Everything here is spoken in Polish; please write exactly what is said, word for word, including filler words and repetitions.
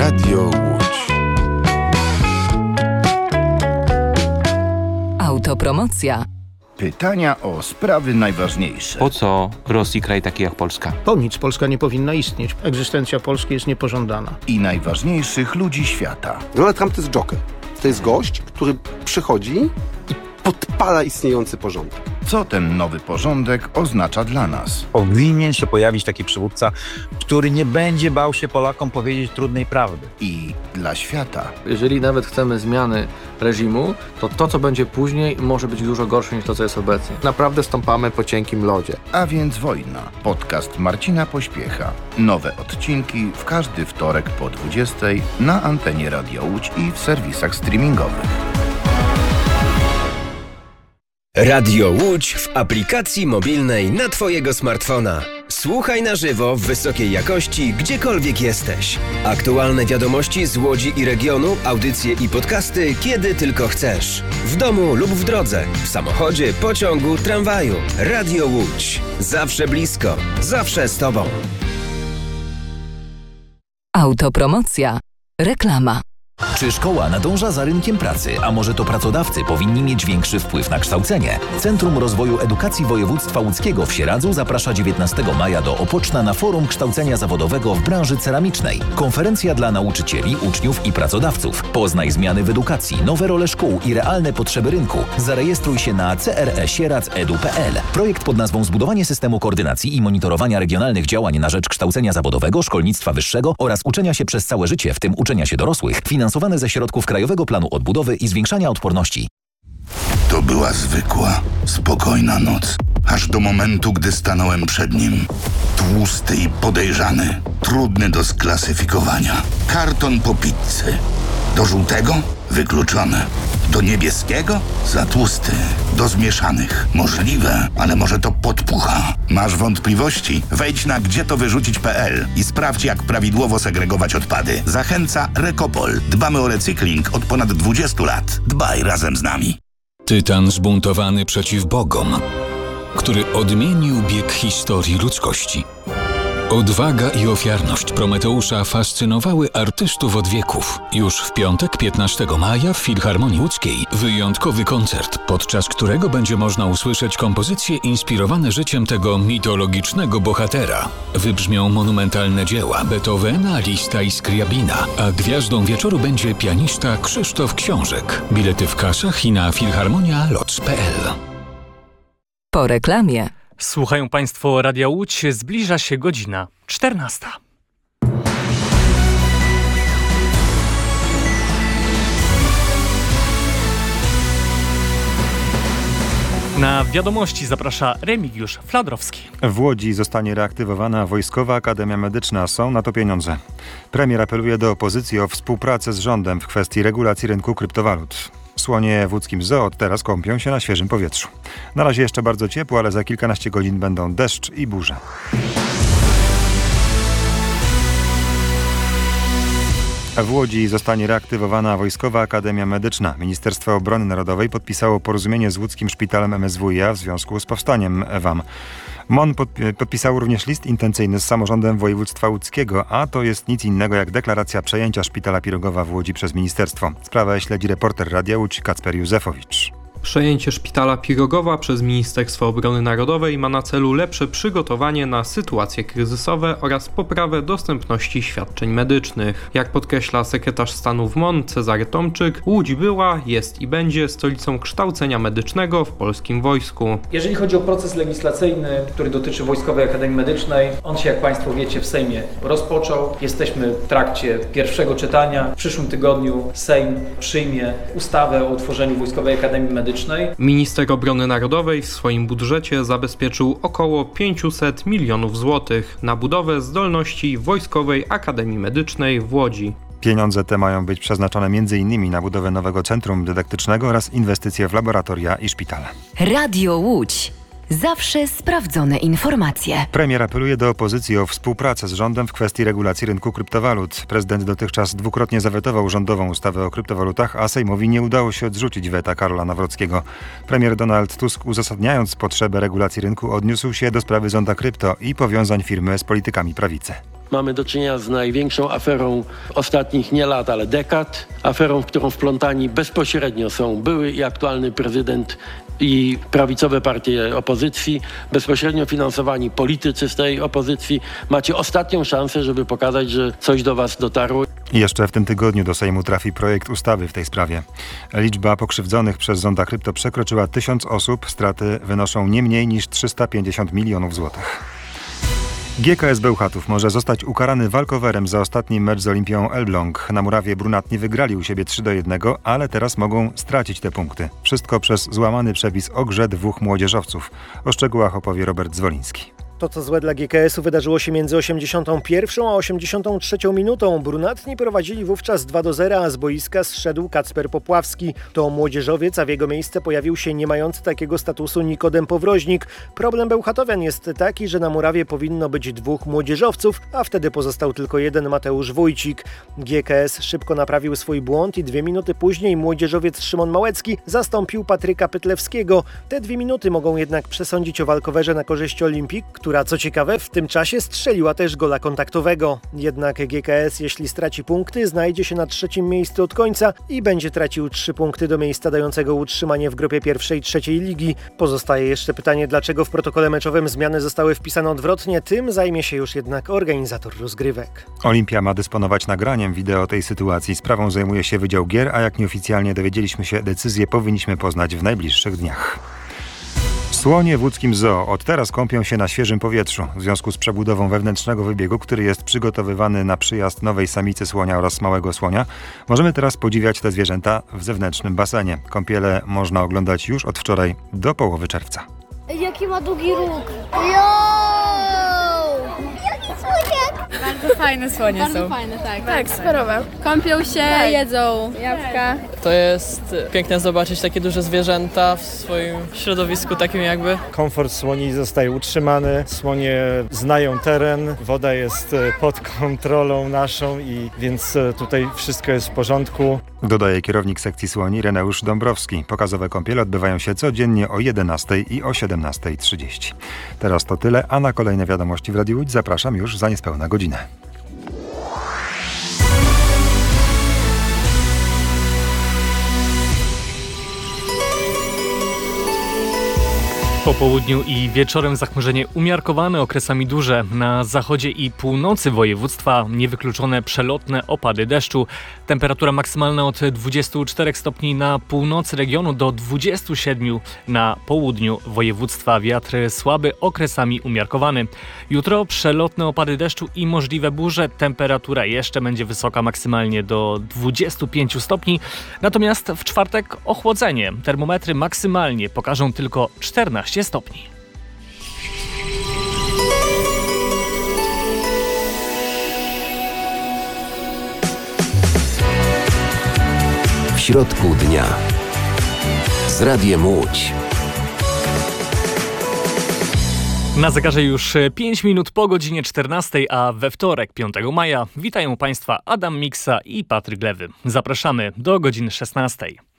Radio Łódź. Autopromocja. Pytania o sprawy najważniejsze. Po co Rosji kraj taki jak Polska? Po nic Polska nie powinna istnieć. Egzystencja Polski jest niepożądana. I najważniejszych ludzi świata. Donald Trump to jest joker. To jest gość, który przychodzi i podpala istniejący porządek. Co ten nowy porządek oznacza dla nas? Powinien się pojawić taki przywódca, który nie będzie bał się Polakom powiedzieć trudnej prawdy. I dla świata. Jeżeli nawet chcemy zmiany reżimu, to to, co będzie później, może być dużo gorsze niż to, co jest obecnie. Naprawdę stąpamy po cienkim lodzie. A więc wojna. Podcast Marcina Pośpiecha. Nowe odcinki w każdy wtorek po dwudziestej na antenie Radia Łódź i w serwisach streamingowych. Radio Łódź w aplikacji mobilnej na Twojego smartfona. Słuchaj na żywo w wysokiej jakości, gdziekolwiek jesteś. Aktualne wiadomości z Łodzi i regionu, audycje i podcasty, kiedy tylko chcesz. W domu lub w drodze, w samochodzie, pociągu, tramwaju. Radio Łódź. Zawsze blisko, zawsze z Tobą. Autopromocja. Reklama. Czy szkoła nadąża za rynkiem pracy, a może to pracodawcy powinni mieć większy wpływ na kształcenie? Centrum Rozwoju Edukacji Województwa Łódzkiego w Sieradzu zaprasza dziewiętnastego maja do Opoczna na Forum Kształcenia Zawodowego w branży ceramicznej. Konferencja dla nauczycieli, uczniów i pracodawców. Poznaj zmiany w edukacji, nowe role szkół i realne potrzeby rynku. Zarejestruj się na c r e sieradz kropka e d u kropka p l. Projekt pod nazwą Zbudowanie systemu koordynacji i monitorowania regionalnych działań na rzecz kształcenia zawodowego, szkolnictwa wyższego oraz uczenia się przez całe życie, w tym uczenia się dorosłych, finansowane ze środków Krajowego Planu Odbudowy i Zwiększania Odporności. To była zwykła, spokojna noc. Aż do momentu, gdy stanąłem przed nim. Tłusty i podejrzany. Trudny do sklasyfikowania. Karton po pizzy. Do żółtego? Wykluczone. Do niebieskiego? Za tłusty. Do zmieszanych? Możliwe, ale może to podpucha. Masz wątpliwości? Wejdź na gdzie to wyrzucić kropka p l i sprawdź, jak prawidłowo segregować odpady. Zachęca Rekopol. Dbamy o recykling od ponad dwudziestu lat. Dbaj razem z nami. Tytan zbuntowany przeciw bogom, który odmienił bieg historii ludzkości. Odwaga i ofiarność Prometeusza fascynowały artystów od wieków. Już w piątek, piętnastego maja w Filharmonii Łódzkiej wyjątkowy koncert, podczas którego będzie można usłyszeć kompozycje inspirowane życiem tego mitologicznego bohatera. Wybrzmią monumentalne dzieła Beethovena, Lista i Skriabina, a gwiazdą wieczoru będzie pianista Krzysztof Książek. Bilety w kasach i na filharmonia loc kropka p l. Po reklamie. Słuchają Państwo Radia Łódź, zbliża się godzina czternasta. Na wiadomości zaprasza Remigiusz Fladrowski. W Łodzi zostanie reaktywowana Wojskowa Akademia Medyczna. Są na to pieniądze. Premier apeluje do opozycji o współpracę z rządem w kwestii regulacji rynku kryptowalut. Słonie w łódzkim zoo od teraz kąpią się na świeżym powietrzu. Na razie jeszcze bardzo ciepło, ale za kilkanaście godzin będą deszcz i burze. W Łodzi zostanie reaktywowana Wojskowa Akademia Medyczna. Ministerstwo Obrony Narodowej podpisało porozumienie z łódzkim szpitalem M S W i A w związku z powstaniem W A M. M O N podpisał również list intencyjny z samorządem województwa łódzkiego, a to jest nic innego jak deklaracja przejęcia szpitala Pirogowa w Łodzi przez ministerstwo. Sprawę śledzi reporter Radia Łódź Kacper Józefowicz. Przejęcie szpitala Pirogowa przez Ministerstwo Obrony Narodowej ma na celu lepsze przygotowanie na sytuacje kryzysowe oraz poprawę dostępności świadczeń medycznych. Jak podkreśla sekretarz stanu w M O N Cezary Tomczyk, Łódź była, jest i będzie stolicą kształcenia medycznego w polskim wojsku. Jeżeli chodzi o proces legislacyjny, który dotyczy Wojskowej Akademii Medycznej, on się, jak Państwo wiecie, w Sejmie rozpoczął. Jesteśmy w trakcie pierwszego czytania. W przyszłym tygodniu Sejm przyjmie ustawę o utworzeniu Wojskowej Akademii Medycznej. Minister Obrony Narodowej w swoim budżecie zabezpieczył około pięćset milionów złotych na budowę zdolności Wojskowej Akademii Medycznej w Łodzi. Pieniądze te mają być przeznaczone między innymi na budowę nowego centrum dydaktycznego oraz inwestycje w laboratoria i szpitale. Radio Łódź. Zawsze sprawdzone informacje. Premier apeluje do opozycji o współpracę z rządem w kwestii regulacji rynku kryptowalut. Prezydent dotychczas dwukrotnie zawetował rządową ustawę o kryptowalutach, a Sejmowi nie udało się odrzucić weta Karola Nawrockiego. Premier Donald Tusk, uzasadniając potrzebę regulacji rynku, odniósł się do sprawy zonda krypto i powiązań firmy z politykami prawicy. Mamy do czynienia z największą aferą ostatnich nie lat, ale dekad. Aferą, w którą wplątani bezpośrednio są były i aktualny prezydent i prawicowe partie opozycji, bezpośrednio finansowani politycy z tej opozycji. Macie ostatnią szansę, żeby pokazać, że coś do was dotarło. I jeszcze w tym tygodniu do Sejmu trafi projekt ustawy w tej sprawie. Liczba pokrzywdzonych przez zonda krypto przekroczyła tysiąc osób. Straty wynoszą nie mniej niż trzysta pięćdziesiąt milionów złotych. G K S Bełchatów może zostać ukarany walkowerem za ostatni mecz z Olimpią Elbląg. Na murawie brunatni wygrali u siebie trzy do jednego, ale teraz mogą stracić te punkty. Wszystko przez złamany przepis o grze dwóch młodzieżowców. O szczegółach opowie Robert Zwoliński. To, co złe dla G K S u, wydarzyło się między osiemdziesiątą pierwszą a osiemdziesiątą trzecią minutą. Brunatni prowadzili wówczas dwa do zera, a z boiska zszedł Kacper Popławski. To młodzieżowiec, a w jego miejsce pojawił się nie mający takiego statusu Nikodem Powroźnik. Problem bełchatowian jest taki, że na murawie powinno być dwóch młodzieżowców, a wtedy pozostał tylko jeden, Mateusz Wójcik. G K S szybko naprawił swój błąd i dwie minuty później młodzieżowiec Szymon Małecki zastąpił Patryka Pytlewskiego. Te dwie minuty mogą jednak przesądzić o walkowerze na korzyść Olimpik, która, co ciekawe, w tym czasie strzeliła też gola kontaktowego. Jednak G K S, jeśli straci punkty, znajdzie się na trzecim miejscu od końca i będzie tracił trzy punkty do miejsca dającego utrzymanie w grupie pierwszej trzeciej ligi. Pozostaje jeszcze pytanie, dlaczego w protokole meczowym zmiany zostały wpisane odwrotnie. Tym zajmie się już jednak organizator rozgrywek. Olimpia ma dysponować nagraniem wideo tej sytuacji. Sprawą zajmuje się Wydział Gier, a jak nieoficjalnie dowiedzieliśmy się, decyzję powinniśmy poznać w najbliższych dniach. Słonie w łódzkim zoo od teraz kąpią się na świeżym powietrzu. W związku z przebudową wewnętrznego wybiegu, który jest przygotowywany na przyjazd nowej samicy słonia oraz małego słonia, możemy teraz podziwiać te zwierzęta w zewnętrznym basenie. Kąpiele można oglądać już od wczoraj do połowy czerwca. Jaki ma długi róg! Jo! Jaki słoniak! Bardzo fajne słonie Bardzo są. fajne, tak. Tak, sparowe. Kąpią się, Tak. jedzą jabłka. To jest piękne zobaczyć takie duże zwierzęta w swoim środowisku takim jakby. Komfort słoni zostaje utrzymany, słonie znają teren, woda jest pod kontrolą naszą i więc tutaj wszystko jest w porządku. Dodaje kierownik sekcji słoni Reneusz Dąbrowski. Pokazowe kąpiele odbywają się codziennie o jedenastej i o siedemnastej trzydzieści. Teraz to tyle, a na kolejne wiadomości w Radiu Łódź zapraszam już za niespełna godzinę. Po południu i wieczorem zachmurzenie umiarkowane, okresami duże. Na zachodzie i północy województwa niewykluczone przelotne opady deszczu. Temperatura maksymalna od dwudziestu czterech stopni na północy regionu do dwudziestu siedmiu na południu województwa. Wiatr słaby, okresami umiarkowany. Jutro przelotne opady deszczu i możliwe burze. Temperatura jeszcze będzie wysoka, maksymalnie do dwudziestu pięciu stopni. Natomiast w czwartek ochłodzenie. Termometry maksymalnie pokażą tylko czternaście stopni. W środku dnia z Radiem Łódź. Na zegarze już pięć minut po godzinie czternastej, a we wtorek, piątego maja, witają Państwa Adam Miksa i Patryk Lewy. Zapraszamy do godziny szesnastej.